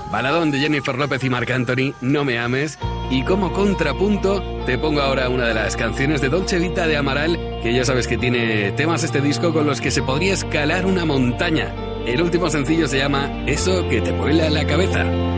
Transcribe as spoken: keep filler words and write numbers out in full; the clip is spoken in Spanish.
baladón de Jennifer López y Marc Anthony, No me ames. Y como contrapunto, te pongo ahora una de las canciones de Dolce Vita de Amaral, que ya sabes que tiene temas este disco con los que se podría escalar una montaña. El último sencillo se llama Eso que te vuela la cabeza.